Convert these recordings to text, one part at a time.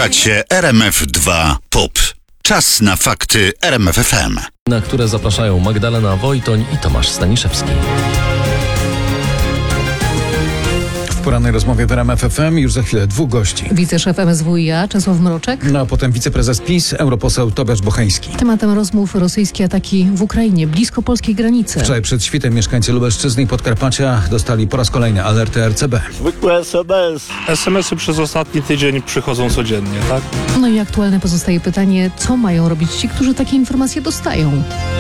Słuchacie RMF2 POP. Czas na fakty RMF FM. Na które zapraszają Magdalena Wojtoń i Tomasz Staniszewski. W porannej rozmowie w RMF FM już za chwilę dwóch gości. Wiceszef MSWiA Czesław Mroczek. No a potem wiceprezes PiS, europoseł Tobiasz Bocheński. Tematem rozmów rosyjskie ataki w Ukrainie, blisko polskiej granicy. Wczoraj przed świtem mieszkańcy Lubelszczyzny i Podkarpacia dostali po raz kolejny alerty RCB. Zwykłe SMS. SMS-y przez ostatni tydzień przychodzą codziennie, tak? No i aktualne pozostaje pytanie, co mają robić ci, którzy takie informacje dostają?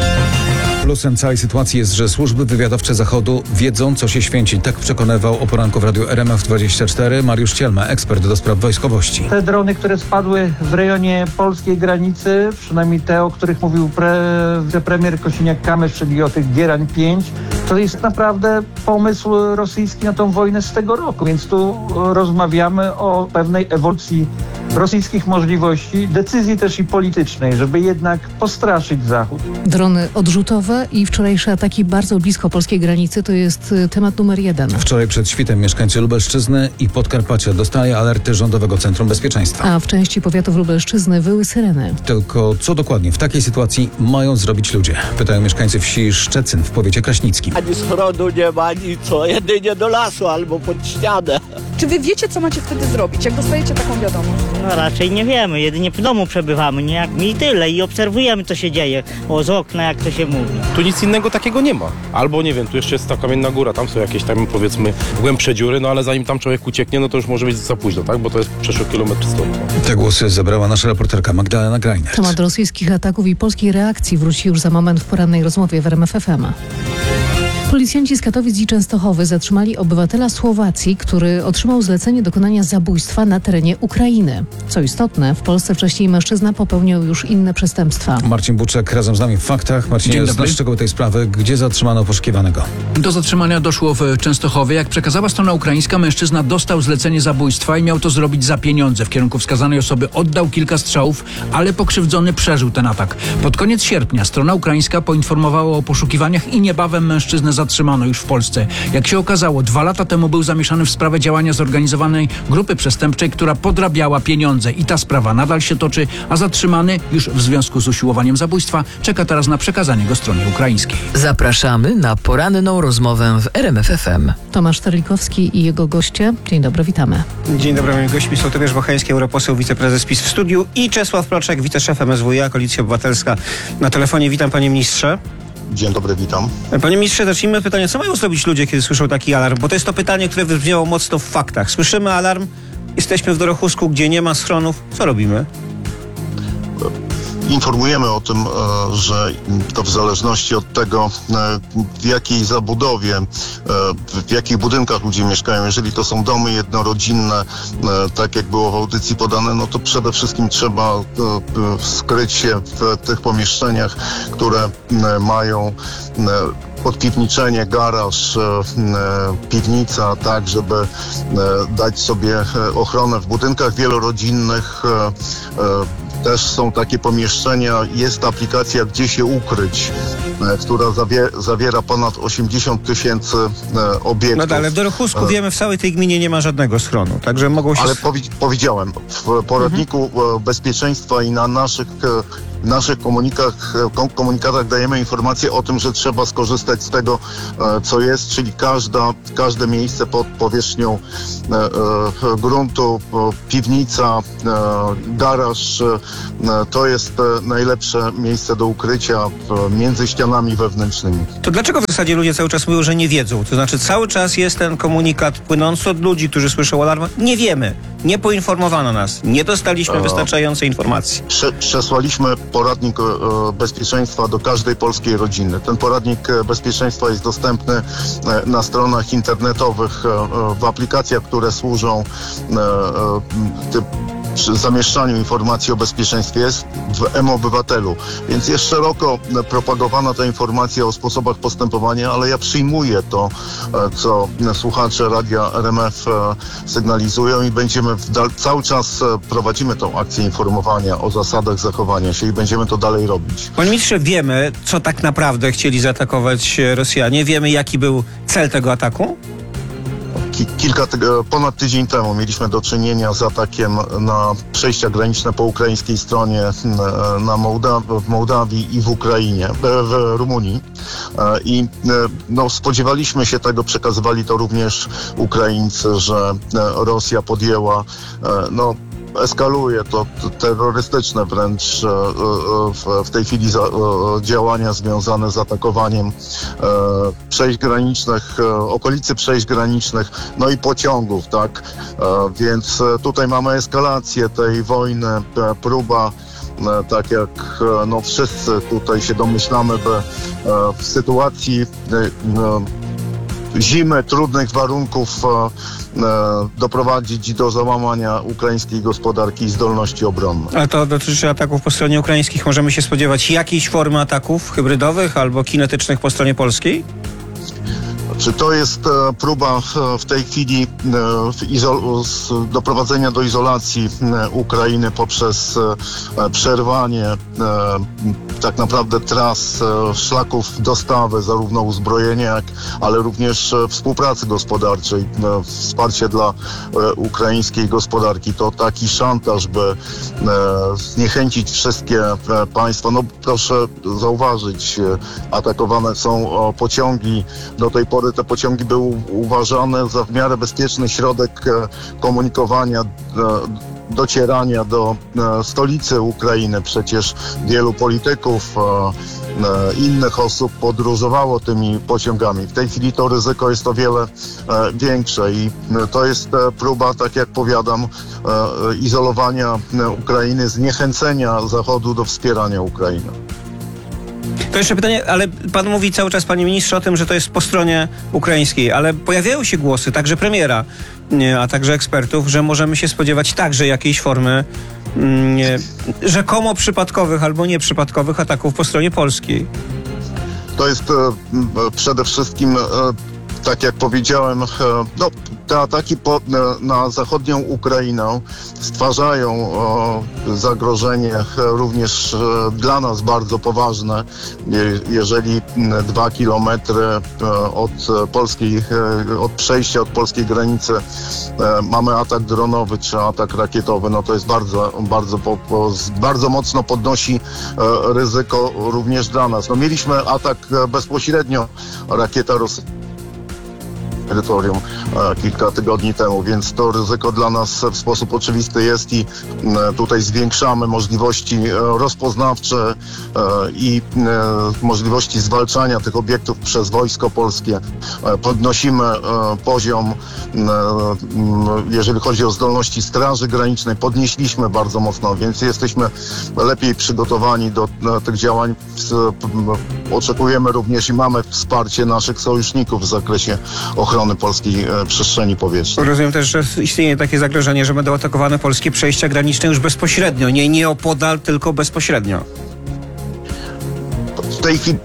Plusem całej sytuacji jest, że służby wywiadowcze Zachodu wiedzą, co się święci. Tak przekonywał o poranku w radiu RMF24 Mariusz Cielma, ekspert do spraw wojskowości. Te drony, które spadły w rejonie polskiej granicy, przynajmniej te, o których mówił premier Kosiniak-Kamysz, czyli o tych Gierań-5, to jest naprawdę pomysł rosyjski na tą wojnę z tego roku. Więc tu rozmawiamy o pewnej ewolucji rosyjskich możliwości, decyzji też i politycznej, żeby jednak postraszyć Zachód. Drony odrzutowe i wczorajsze ataki bardzo blisko polskiej granicy to jest temat numer 1. Wczoraj przed świtem mieszkańcy Lubelszczyzny i Podkarpacia dostali alerty Rządowego Centrum Bezpieczeństwa. A w części powiatów Lubelszczyzny wyły syreny. Tylko co dokładnie w takiej sytuacji mają zrobić ludzie? Pytają mieszkańcy wsi Szczecin w powiecie kraśnickim. Ani schronu nie ma, ani co, jedynie do lasu albo pod ścianę. Czy wy wiecie, co macie wtedy zrobić, jak dostajecie taką wiadomość? No raczej nie wiemy, jedynie w domu przebywamy, nie? I tyle, i obserwujemy, co się dzieje, z okna, jak to się mówi. Tu nic innego takiego nie ma. Albo nie wiem, tu jeszcze jest ta kamienna góra, tam są jakieś tam powiedzmy głębsze dziury, no ale zanim tam człowiek ucieknie, no to już może być za późno, tak? Bo to jest przeszło kilometr stąd. Te głosy zebrała nasza reporterka Magdalena Grajnert. Temat rosyjskich ataków i polskiej reakcji wróci już za moment w porannej rozmowie w RMF FM. Policjanci z Katowic i Częstochowy zatrzymali obywatela Słowacji, który otrzymał zlecenie dokonania zabójstwa na terenie Ukrainy. Co istotne, w Polsce wcześniej mężczyzna popełniał już inne przestępstwa. Marcin Buczek razem z nami w faktach. Marcinie, znasz szczegóły tej sprawy. Gdzie zatrzymano poszukiwanego? Do zatrzymania doszło w Częstochowie. Jak przekazała strona ukraińska, mężczyzna dostał zlecenie zabójstwa i miał to zrobić za pieniądze. W kierunku wskazanej osoby oddał kilka strzałów, ale pokrzywdzony przeżył ten atak. Pod koniec sierpnia strona ukraińska poinformowała o poszukiwaniach i niebawem mężczyznę zatrzymano już w Polsce. Jak się okazało, 2 lata temu był zamieszany w sprawę działania zorganizowanej grupy przestępczej, która podrabiała pieniądze. I ta sprawa nadal się toczy, a zatrzymany już w związku z usiłowaniem zabójstwa czeka teraz na przekazanie go stronie ukraińskiej. Zapraszamy na poranną rozmowę w RMF FM. Tomasz Terlikowski i jego goście. Dzień dobry, witamy. Dzień dobry, moimi gośćmi są Tobiasz Bocheński, europoseł, wiceprezes PiS w studiu i Czesław Mroczek, wiceszef MSWiA, Koalicja Obywatelska na telefonie. Witam, panie ministrze. Dzień dobry, witam. Panie ministrze, zacznijmy od pytania, co mają zrobić ludzie, kiedy słyszą taki alarm? Bo to jest to pytanie, które wybrzmiało mocno w faktach. Słyszymy alarm, jesteśmy w Dorochusku, gdzie nie ma schronów. Co robimy? Informujemy o tym, że to w zależności od tego, w jakiej zabudowie, w jakich budynkach ludzie mieszkają, jeżeli to są domy jednorodzinne, tak jak było w audycji podane, no to przede wszystkim trzeba skryć się w tych pomieszczeniach, które mają podpiwniczenie, garaż, piwnica, tak, żeby dać sobie ochronę. W budynkach wielorodzinnych też są takie pomieszczenia, jest aplikacja Gdzie się ukryć, która zawiera ponad 80 000 obiektów. No ale w Dorochusku wiemy, w całej tej gminie nie ma żadnego schronu, także mogą się... Ale powiedziałem, w poradniku bezpieczeństwa i na naszych komunikatach dajemy informację o tym, że trzeba skorzystać z tego, co jest, czyli każde miejsce pod powierzchnią gruntu, piwnica, garaż, to jest najlepsze miejsce do ukrycia między ścianami wewnętrznymi. To dlaczego w zasadzie ludzie cały czas mówią, że nie wiedzą? To znaczy cały czas jest ten komunikat płynący od ludzi, którzy słyszą alarm. Nie wiemy, nie poinformowano nas, nie dostaliśmy wystarczającej informacji. Przesłaliśmy poradnik bezpieczeństwa do każdej polskiej rodziny. Ten poradnik bezpieczeństwa jest dostępny na stronach internetowych, w aplikacjach, które służą przy zamieszczaniu informacji o bezpieczeństwie, jest w mObywatelu. Więc jest szeroko propagowana ta informacja o sposobach postępowania, ale ja przyjmuję to, co słuchacze radia RMF sygnalizują i będziemy cały czas prowadzimy tą akcję informowania o zasadach zachowania się i będziemy to dalej robić. Panie ministrze, wiemy, co tak naprawdę chcieli zaatakować Rosjanie? Wiemy, jaki był cel tego ataku? ponad tydzień temu mieliśmy do czynienia z atakiem na przejścia graniczne po ukraińskiej stronie w Mołdawii i w Ukrainie, w Rumunii. I spodziewaliśmy się tego, przekazywali to również Ukraińcy, że Rosja podjęła, eskaluje to terrorystyczne wręcz w tej chwili działania związane z atakowaniem przejść granicznych, okolicy przejść granicznych, i pociągów, tak? Więc tutaj mamy eskalację tej wojny, próba, tak jak wszyscy tutaj się domyślamy, by w sytuacji zimy, trudnych warunków doprowadzić do załamania ukraińskiej gospodarki i zdolności obronnych. Ale to dotyczy ataków po stronie ukraińskich. Możemy się spodziewać jakiejś formy ataków hybrydowych albo kinetycznych po stronie polskiej? Czy to jest próba w tej chwili doprowadzenia do izolacji Ukrainy poprzez przerwanie tak naprawdę tras, szlaków dostawy zarówno uzbrojenia, ale również współpracy gospodarczej, wsparcie dla ukraińskiej gospodarki. To taki szantaż, by zniechęcić wszystkie państwa. Proszę zauważyć, atakowane są pociągi. Do tej pory te pociągi były uważane za w miarę bezpieczny środek komunikowania, docierania do stolicy Ukrainy. Przecież wielu polityków, innych osób podróżowało tymi pociągami. W tej chwili to ryzyko jest o wiele większe i to jest próba, tak jak powiadam, izolowania Ukrainy, zniechęcenia Zachodu do wspierania Ukrainy. To jeszcze pytanie, ale pan mówi cały czas, panie ministrze, o tym, że to jest po stronie ukraińskiej, ale pojawiają się głosy, także premiera, a także ekspertów, że możemy się spodziewać także jakiejś formy rzekomo przypadkowych albo nieprzypadkowych ataków po stronie polskiej. To jest przede wszystkim, tak jak powiedziałem, te ataki na zachodnią Ukrainę stwarzają zagrożenie również dla nas bardzo poważne. Jeżeli 2 kilometry od przejścia od polskiej granicy mamy atak dronowy czy atak rakietowy, to jest bardzo mocno podnosi ryzyko również dla nas. Mieliśmy atak bezpośrednio, rakieta rosyjska terytorium kilka tygodni temu, więc to ryzyko dla nas w sposób oczywisty jest i tutaj zwiększamy możliwości rozpoznawcze i możliwości zwalczania tych obiektów przez Wojsko Polskie. Podnosimy poziom, jeżeli chodzi o zdolności Straży Granicznej, podnieśliśmy bardzo mocno, więc jesteśmy lepiej przygotowani do tych działań. Oczekujemy również i mamy wsparcie naszych sojuszników w zakresie ochrony polskiej przestrzeni powietrznej. Rozumiem też, że istnieje takie zagrożenie, że będą atakowane polskie przejścia graniczne już bezpośrednio, nie nieopodal, tylko bezpośrednio. W tej chwili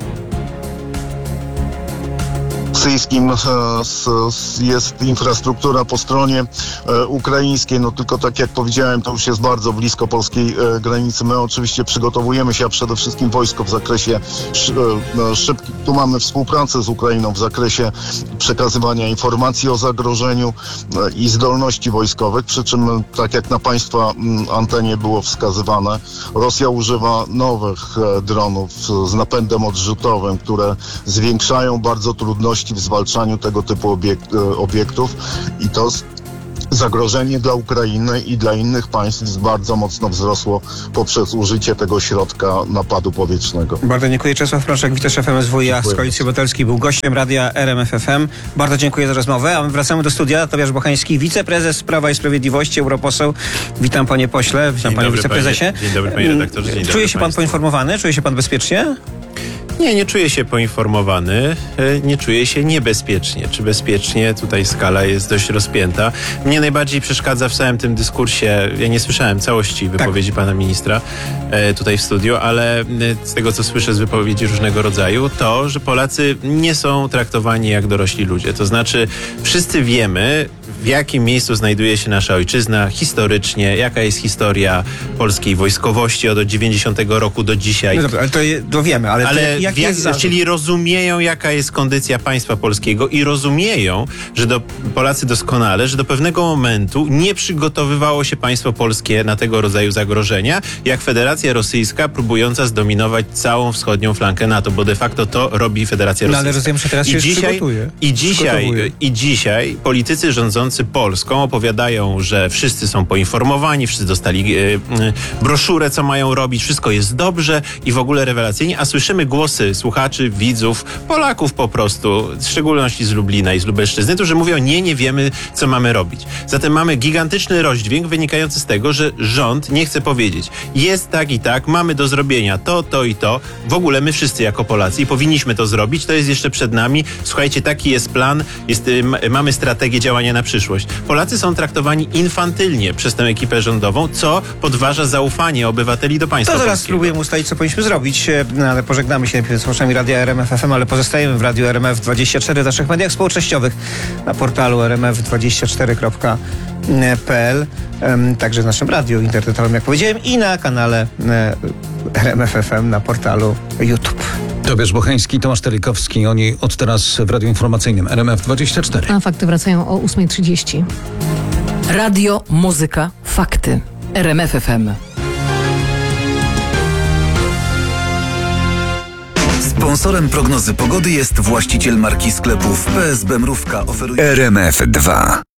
rosyjskim jest infrastruktura po stronie ukraińskiej, tylko tak jak powiedziałem, to już jest bardzo blisko polskiej granicy. My oczywiście przygotowujemy się, a przede wszystkim wojsko w zakresie szybkim. Tu mamy współpracę z Ukrainą w zakresie przekazywania informacji o zagrożeniu i zdolności wojskowych, przy czym, tak jak na państwa antenie było wskazywane, Rosja używa nowych dronów z napędem odrzutowym, które zwiększają bardzo trudności w zwalczaniu tego typu obiektów i to zagrożenie dla Ukrainy i dla innych państw bardzo mocno wzrosło poprzez użycie tego środka napadu powietrznego. Bardzo dziękuję. Czesław Proszek, wiceszef MSWiA z Koalicji Obywatelskiej, był gościem radia RMF FM. Bardzo dziękuję za rozmowę, a my wracamy do studia. Tobiasz Bochański, wiceprezes Prawa i Sprawiedliwości, europoseł. Witam panie pośle, witam panie wiceprezesie. Dzień dobry panie redaktorze, dzień dobry. Czuje się pan poinformowany? Czuje się pan bezpiecznie? Nie czuję się poinformowany, nie czuję się niebezpiecznie. Czy bezpiecznie? Tutaj skala jest dość rozpięta. Mnie najbardziej przeszkadza w całym tym dyskursie, ja nie słyszałem całości wypowiedzi pana ministra tutaj w studiu, ale z tego, co słyszę z wypowiedzi różnego rodzaju, to, że Polacy nie są traktowani jak dorośli ludzie. To znaczy, wszyscy wiemy, w jakim miejscu znajduje się nasza ojczyzna historycznie, jaka jest historia polskiej wojskowości od 90 roku do dzisiaj. No dobra, ale to wiemy, ale jaki jest zarzut? Czyli rozumieją, jaka jest kondycja państwa polskiego i rozumieją, że Polacy doskonale, że do pewnego momentu nie przygotowywało się państwo polskie na tego rodzaju zagrożenia, jak Federacja Rosyjska próbująca zdominować całą wschodnią flankę NATO, bo de facto to robi Federacja Rosyjska. Ale rozumiem, że teraz się przygotuje. I dzisiaj politycy rządzący Polską opowiadają, że wszyscy są poinformowani, wszyscy dostali broszurę, co mają robić, wszystko jest dobrze i w ogóle rewelacyjnie, a słyszymy głosy słuchaczy, widzów, Polaków po prostu, w szczególności z Lublina i z Lubelszczyzny, którzy mówią, nie wiemy, co mamy robić. Zatem mamy gigantyczny rozdźwięk wynikający z tego, że rząd nie chce powiedzieć, jest tak i tak, mamy do zrobienia to i to, w ogóle my wszyscy jako Polacy i powinniśmy to zrobić, to jest jeszcze przed nami, słuchajcie, taki jest plan, mamy strategię działania na przyszłość. Polacy są traktowani infantylnie przez tę ekipę rządową, co podważa zaufanie obywateli do państwa polskiego. To zaraz spróbujemy ustalić, co powinniśmy zrobić, ale pożegnamy się najpierw z słuchaczami Radia RMF FM, ale pozostajemy w Radiu RMF24, w naszych mediach społecznościowych, na portalu rmf24.pl, także w naszym radiu internetowym, jak powiedziałem, i na kanale RMF FM na portalu YouTube. Tobiasz Bocheński, Tomasz Telikowski, oni od teraz w Radiu Informacyjnym RMF24. A fakty wracają o 8:30. Radio, muzyka, fakty. RMF FM. Sponsorem prognozy pogody jest właściciel marki sklepów PSB Mrówka, oferuje RMF2.